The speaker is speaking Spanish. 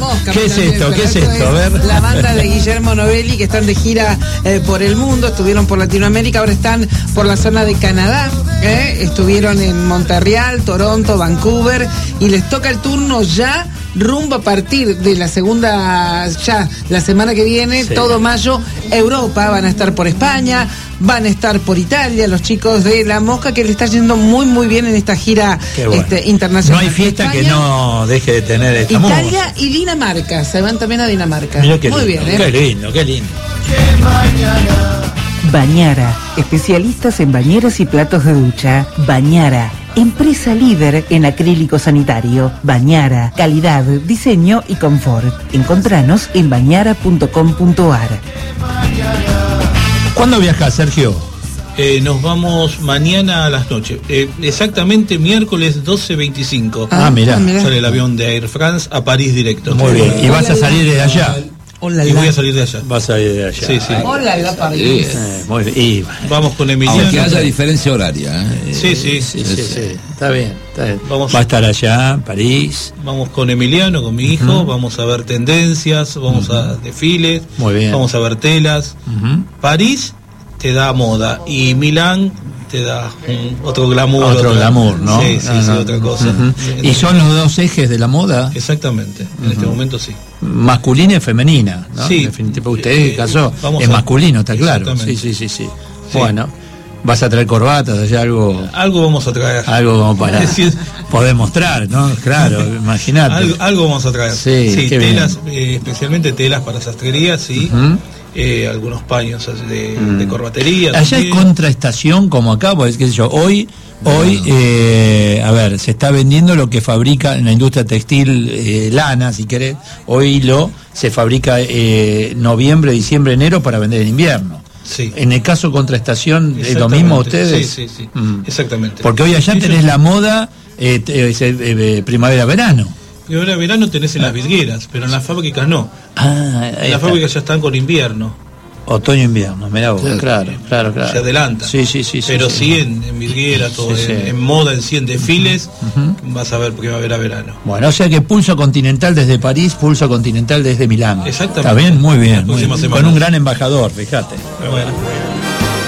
Mosca. ¿Qué es esto? ¿Qué es esto? A ver. La banda de Guillermo Novelli, que están de gira por el mundo, estuvieron por Latinoamérica, ahora están por la zona de Canadá, estuvieron en Montreal, Toronto, Vancouver, y les toca el turno ya rumbo a partir de la segunda, ya la semana que viene, sí. Todo mayo, Europa, van a estar por España, van a estar por Italia, los chicos de La Mosca, que le está yendo muy muy bien en esta gira bueno. Internacional. No hay fiesta España, que no deje de tener esta Italia música. Y Dinamarca, se van también a Dinamarca. Mirá qué muy lindo, bien, qué lindo, qué lindo. Bañara, especialistas en bañeras y platos de ducha. Bañara, empresa líder en acrílico sanitario. Bañara, calidad, diseño y confort. Encontranos en bañara.com.ar. ¿Cuándo viajás, Sergio? Nos vamos mañana a las noches, exactamente miércoles 12:25. Mirá. Sale el avión de Air France a París directo. Muy bien, y vas a salir de allá. Y voy a salir de allá. Vas a salir de allá. Sí, sí. Hola, París. Muy bien. Y vamos con Emiliano. Aunque haya diferencia horaria. Sí. Está bien. Va a estar allá, París. Vamos con Emiliano, con mi hijo. Vamos a ver tendencias, vamos a desfiles. Muy bien. Vamos a ver telas. París te da moda y Milán te da otro glamour. Otro glamour, ¿no? Sí, otra cosa. ¿Y son los dos ejes de la moda? Exactamente, en este momento sí. Masculina y femenina, ¿no? Sí. Definitivamente, usted casó, es masculino, está claro. Sí. Bueno, vas a traer corbatas, allá algo vamos a traer. Algo como para poder mostrar, ¿no? Claro, imagínate. Algo vamos a traer. Sí, telas, especialmente telas para sastrería, sí. Algunos paños de corbatería. Allá también. Es contraestación como acá, pues qué sé yo, hoy a ver, se está vendiendo lo que fabrica en la industria textil, lana, si querés, o hilo, se fabrica noviembre, diciembre, enero para vender en invierno. Sí. En el caso contraestación, ¿es lo mismo ustedes? Sí. Exactamente. Porque hoy allá tenés la moda primavera-verano. Verano tenés en las vidrieras, pero en las fábricas no. En las fábricas ya están con invierno. Otoño-invierno, mirá vos. Claro. Se adelanta. Sí. Pero sí en vidrieras, en moda, en desfiles, vas a ver primavera-verano. Bueno, o sea que pulso continental desde París, pulso continental desde Milán. Exactamente. Está bien, muy bien. Con un gran embajador, fíjate. Bueno.